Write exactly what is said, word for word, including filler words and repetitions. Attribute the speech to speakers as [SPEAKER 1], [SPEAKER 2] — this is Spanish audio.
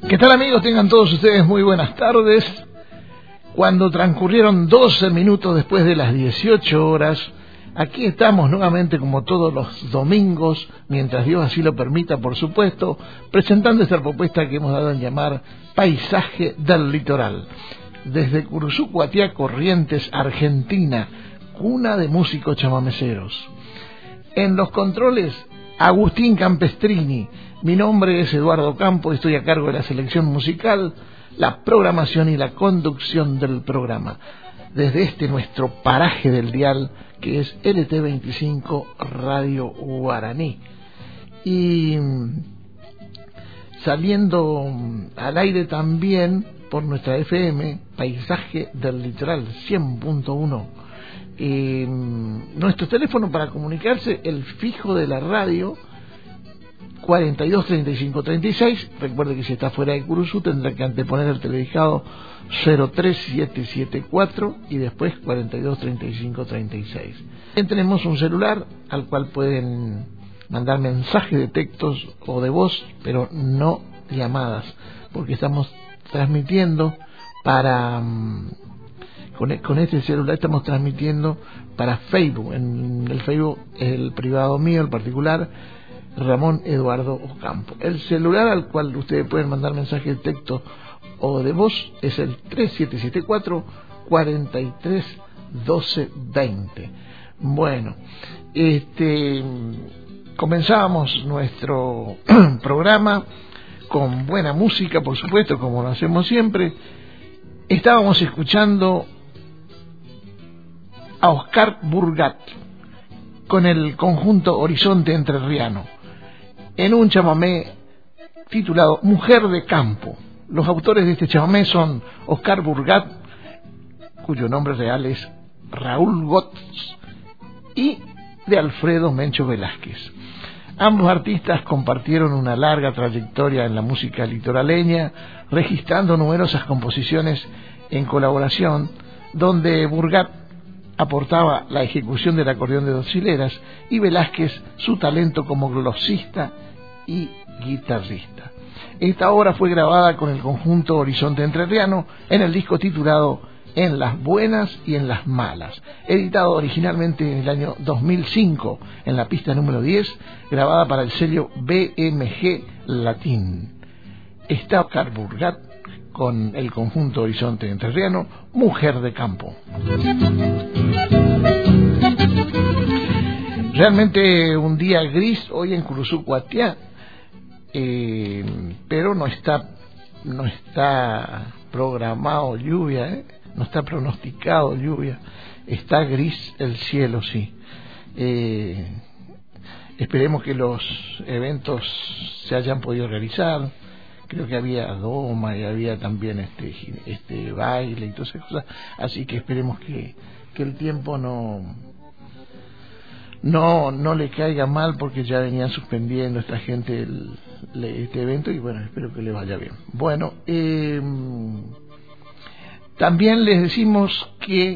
[SPEAKER 1] ¿Qué tal, amigos? Tengan todos ustedes muy buenas tardes. Cuando transcurrieron doce minutos después de las dieciocho horas, aquí estamos nuevamente como todos los domingos, mientras Dios así lo permita, por supuesto, presentando esta propuesta que hemos dado en llamar Paisaje del Litoral. Desde Curuzú, Cuatiá, Corrientes, Argentina, cuna de músicos chamameceros. En los controles, Agustín Campestrini. Mi nombre es Eduardo Campo y estoy a cargo de la selección musical, la programación y la conducción del programa. Desde este nuestro paraje del dial, que es L T veinticinco Radio Guaraní. Y saliendo al aire también por nuestra F M, Paisaje del Litoral cien punto uno. Eh, nuestro teléfono para comunicarse, el fijo de la radio, cuarenta y dos, treinta y cinco, treinta y seis. Recuerde que si está fuera de Curuzú tendrá que anteponer el teledijado cero tres siete siete cuatro y después cuarenta y dos, treinta y cinco, treinta y seis. También tenemos un celular al cual pueden mandar mensajes de textos o de voz, pero no llamadas, porque estamos transmitiendo para... Con, con este celular estamos transmitiendo para Facebook. En el Facebook es el privado mío, el particular, Ramón Eduardo Ocampo. El celular al cual ustedes pueden mandar mensajes de texto o de voz es el tres siete siete cuatro, cuarenta y tres, doce, veinte. Bueno, este comenzamos nuestro programa con buena música, por supuesto, como lo hacemos siempre. Estábamos escuchando a Oscar Burgat con el conjunto Horizonte Entrerriano en un chamamé titulado Mujer de Campo. Los autores de este chamamé son Oscar Burgat, cuyo nombre real es Raúl Gotz, y de Alfredo Mencho Velázquez. Ambos artistas compartieron una larga trayectoria en la música litoraleña, registrando numerosas composiciones en colaboración, donde Burgat aportaba la ejecución del acordeón de dos hileras y Velázquez su talento como glosista y guitarrista. Esta obra fue grabada con el conjunto Horizonte Entrerriano en el disco titulado En las Buenas y en las Malas, editado originalmente en el año dos mil cinco en la pista número diez, grabada para el sello B M G Latín. Está Oscar Burgat con el conjunto Horizonte Entrerriano, Mujer de Campo. Realmente un día gris hoy en Curuzú, Cuatiá, eh, pero no está no está programado lluvia, ¿eh? No está pronosticado lluvia, está gris el cielo, sí. Eh, esperemos que los eventos se hayan podido realizar. Creo que había doma y había también este este baile y todas esas cosas, así que esperemos que, que el tiempo no no no le caiga mal, porque ya venían suspendiendo esta gente el, este evento, y bueno, espero que le vaya bien. Bueno, eh, también les decimos que